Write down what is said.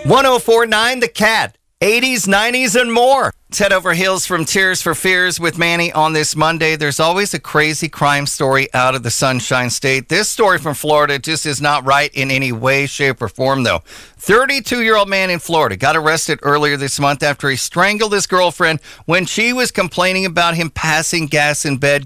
1049 The Cat. 80s, 90s, and more. Let's head over hills from Tears for Fears with Manny on this Monday. There's always a crazy crime story out of the Sunshine State. This story from Florida just is not right in any way, shape, or form, though. 32-year-old man in Florida got arrested earlier this month after he strangled his girlfriend when she was complaining about him passing gas in bed.